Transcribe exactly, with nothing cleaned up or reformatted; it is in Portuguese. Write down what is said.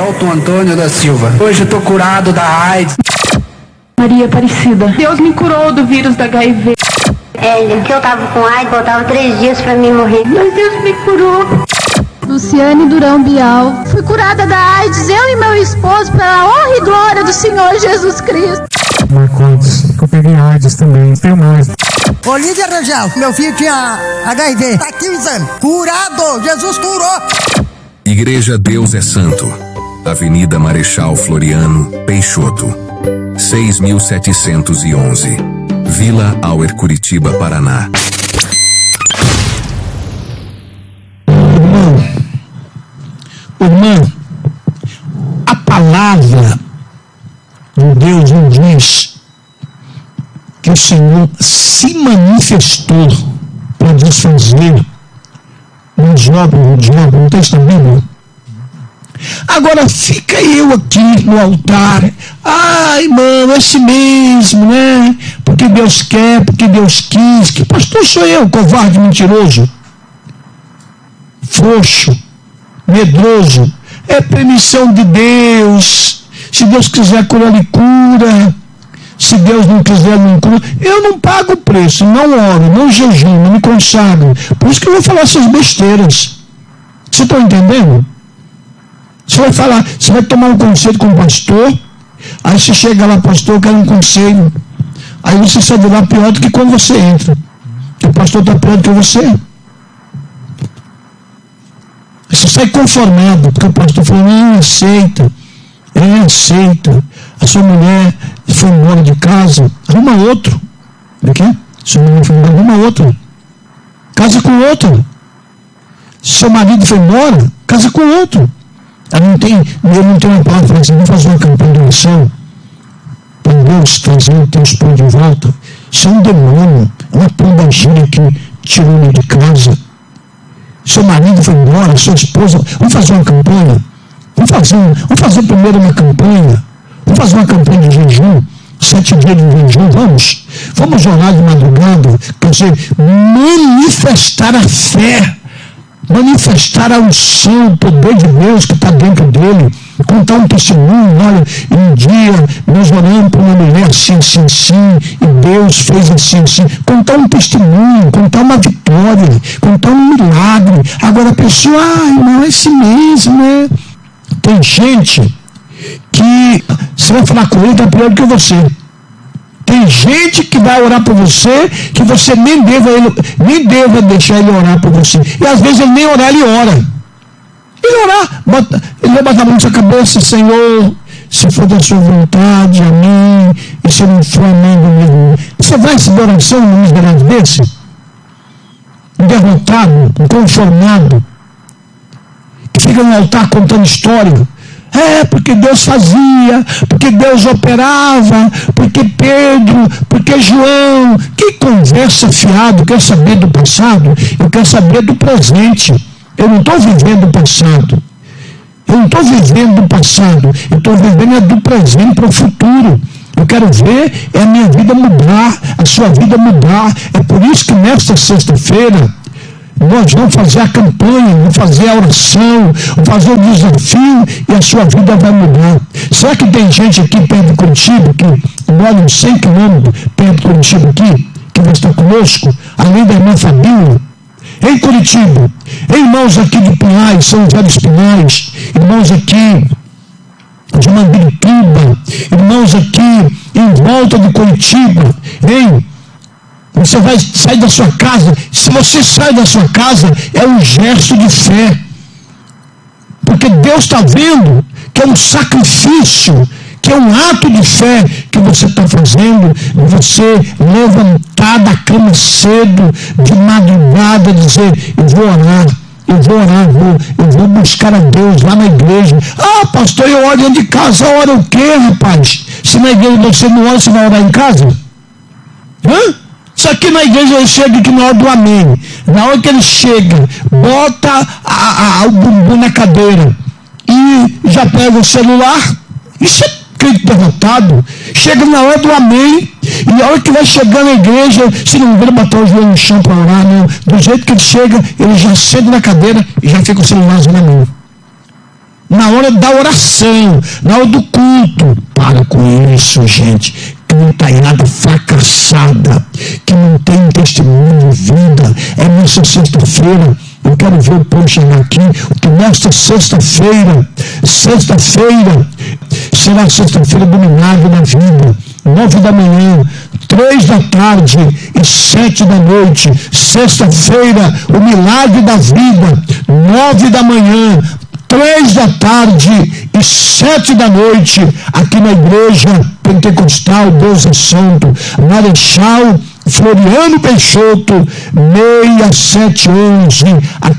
Elton Antônio da Silva. Hoje eu tô curado da AIDS. Maria Aparecida. Deus me curou do vírus da H I V. É, que eu tava com AIDS, faltava três dias pra mim morrer. Mas Deus me curou. Luciane Durão Bial. Fui curada da AIDS, eu e meu esposo, pela honra e glória do Senhor Jesus Cristo. Marcondes, eu peguei AIDS também, tenho mais. Olívia Rangel, meu filho tinha H I V, tá aqui o exame, curado, Jesus curou. Igreja Deus é Santo, Avenida Marechal Floriano, Peixoto, seis mil setecentos e onze, Vila Auer, Curitiba, Paraná. Irmão, irmão, a palavra de Deus nos diz que o Senhor se manifestou para desfazer nas obras do diabo, não está na Bíblia? Agora fica eu aqui no altar, ai, irmão, é assim mesmo, né? Porque Deus quer, porque Deus quis. Que pastor sou eu, covarde, mentiroso, frouxo, medroso? É permissão de Deus. Se Deus quiser curar, Ele cura. Se Deus não quiser, não cura. Eu não pago o preço, não oro, não jejuo, não me consagro. Por isso que eu vou falar essas besteiras. Você está entendendo? Você vai falar, você vai tomar um conselho com o pastor, aí você chega lá, pastor, eu quero um conselho. Aí você sai de lá pior do que quando você entra. O pastor está pior do que você. Você sai conformado, porque o pastor falou, não aceita. Ele não aceita. A sua mulher foi embora de casa, arruma outro. O quê? Sua mulher foi embora, arruma outro. Casa com outro. Seu marido foi embora, casa com outro. Ela não tem, ele não tem uma palavra para dizer, vamos fazer uma campanha de oração para Deus trazer o teu esposo de volta. Isso é um demônio, é uma pombagira que tirou ele de casa. Seu marido foi embora, sua esposa, vamos fazer uma campanha. Vamos fazer, vamos fazer primeiro uma campanha. Vamos fazer uma campanha de jejum. Sete dias de jejum, vamos. Vamos orar de madrugada. Quer dizer, manifestar a fé. Manifestar a unção, o poder de Deus que está dentro dele. Contar um testemunho. Olha, um dia nós oramos para uma mulher assim, assim, assim. E Deus fez assim, assim. Contar um testemunho, contar uma vitória. Contar um milagre. Agora a pessoa, ai, não é assim mesmo, né? Tem gente que você vai falar com ele, está pior do que você. Tem gente que vai orar por você, que você nem deva, ele, nem deva deixar ele orar por você. E às vezes ele nem orar, ele ora. Ele orar, bota, ele vai botar a mão na sua cabeça, Senhor, se for da sua vontade, amém. E se não for, amém do mesmo. Você vai receber oração num miserável desse? Um derrotado, um conformado, que fica no altar contando história. É, porque Deus fazia, porque Deus operava, porque Pedro, porque João. Que conversa fiado, quer saber do passado? Eu quero saber do presente. Eu não estou vivendo o passado. Eu não estou vivendo o passado. Eu estou vivendo é do presente para o futuro. Eu quero ver é a minha vida mudar, a sua vida mudar. É por isso que nesta sexta-feira nós vamos fazer a campanha, vamos fazer a oração, vamos fazer o desafio e a sua vida vai mudar. Será que tem gente aqui perto de Curitiba, que mora uns cem quilômetros perto de Curitiba aqui, que vai estar conosco, além da irmã Fabíola? Em Curitiba, irmãos aqui de Pinhais, São José dos Pinhais, irmãos aqui de Mandirituba, irmãos aqui em volta de Curitiba, hein? Você vai sair da sua casa. Se você sai da sua casa, é um gesto de fé. Porque Deus está vendo que é um sacrifício, que é um ato de fé que você está fazendo. Você levantar da cama cedo, de madrugada, dizer, eu vou orar, eu vou orar, eu vou, eu vou buscar a Deus lá na igreja. Ah, pastor, eu oro dentro de casa. Ora o quê, rapaz? Se na igreja você não ora, você vai orar em casa? Hã? Só que na igreja ele chega aqui na hora do amém. Na hora que ele chega, bota a, a, o bumbum na cadeira e já pega o celular. Isso é crente derrotado. Chega na hora do amém e na hora que vai chegar na igreja, se não vai botar o joelho no chão para orar, não. Do jeito que ele chega, ele já senta na cadeira e já fica o celular na mão. Na hora hora da oração, na hora do culto. Para com isso, gente. Cantalhada fracassada, que não tem testemunho de vida. É nessa sexta-feira. Eu quero ver o povo chegar aqui, que nesta sexta-feira, sexta-feira, será a sexta-feira do milagre da vida. Nove da manhã, três da tarde e sete da noite. Sexta-feira, o milagre da vida. Nove da manhã, três da tarde e sete da noite, aqui na igreja pentecostal Deus é Santo, Marechal Floriano Peixoto, seis sete onze, aqui